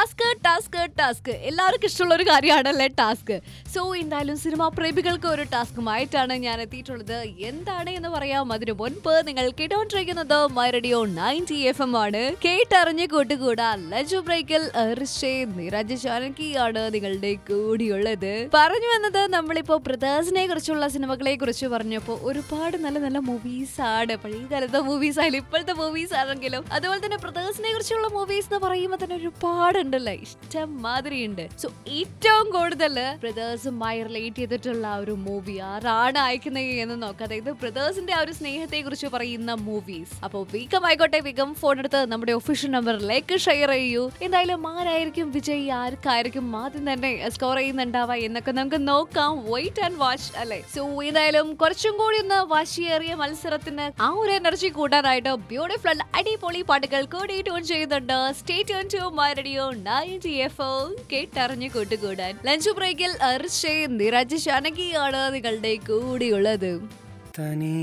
Task എല്ലാവർക്കും ഇഷ്ടമുള്ള ഒരു കാര്യമാണല്ലേ ടാസ്ക്. സോ എന്തായാലും സിനിമാ പ്രേമികൾക്ക് ഒരു ടാസ്കുമായിട്ടാണ് ഞാൻ എത്തിയിട്ടുള്ളത്. എന്താണ് എന്ന് പറയാം അതിനു മുൻപ് നിങ്ങൾ കേട്ടോണ്ടിരിക്കുന്നത് മൈ റേഡിയോ 90 FM ആണ്. കേട്ടറിഞ്ഞ് കൂട്ടുകൂടാ ലഞ്ച് ബ്രേക്കിൽ നിരജ് ജാനകിയാണ് നിങ്ങളുടെ കൂടിയുള്ളത്. പറഞ്ഞു വന്നത് നമ്മളിപ്പോ ബ്രദേഴ്സിനെ കുറിച്ചുള്ള സിനിമകളെ കുറിച്ച് പറഞ്ഞപ്പോ ഒരുപാട് നല്ല നല്ല മൂവീസ് ആണ്. പഴയ കാലത്തെ മൂവീസ് ആയാലും ഇപ്പോഴത്തെ മൂവീസ് ആണെങ്കിലും അതുപോലെ തന്നെ ബ്രദേഴ്സിനെ കുറിച്ചുള്ള മൂവീസ് എന്ന് പറയുമ്പോൾ തന്നെ ഒരുപാടുണ്ടല്ലേ, ഇഷ്ടം മാതിരി ഉണ്ട്. സോ ഏറ്റവും കൂടുതൽ ബ്രദേഴ്സുമായി റിലേറ്റ് ചെയ്തിട്ടുള്ള ഒരു മൂവി ആരാണ് അയക്കുന്നത് എന്ന് നോക്കാം. അതായത് ബ്രദേഴ്സിന്റെ ആ ഒരു സ്നേഹത്തെ കുറിച്ച് പറയുന്ന മൂവീസ്. അപ്പോൾ വേഗം ആയിക്കോട്ടെ, വേഗം ഫോൺ എടുത്ത് നമ്മുടെ ഒഫീഷ്യൽ നമ്പറിലേക്ക് ഷെയർ ചെയ്യൂ. എന്തായാലും ആരായിരിക്കും വിജയ്, ആർക്കായിരിക്കും ആദ്യം തന്നെ സ്കോർ ചെയ്യുന്നുണ്ടാവുക എന്നൊക്കെ നമുക്ക് നോക്കാം. വെയിറ്റ് ആൻഡ് വാച്ച് അല്ലേ. സോ എന്തായാലും കുറച്ചും കൂടി ഒന്ന് വാശിയേറിയ മത്സരത്തിന് ആ ഒരു എനർജി കൂട്ടാനായിട്ട് ബ്യൂട്ടിഫുൾ അടിപൊളി പാട്ടുകൾ കൂടി ട്യൂൺ ചെയ്യുന്നുണ്ട്. Stay tune to my radio 90 FM. കേട്ടറിഞ്ഞ് കൂട്ടുകൂടാൻ ലഞ്ച് ബ്രേക്കിൽ നിരജ് ജാനകിയാണ് നിങ്ങളുടെ കൂടിയുള്ളത്.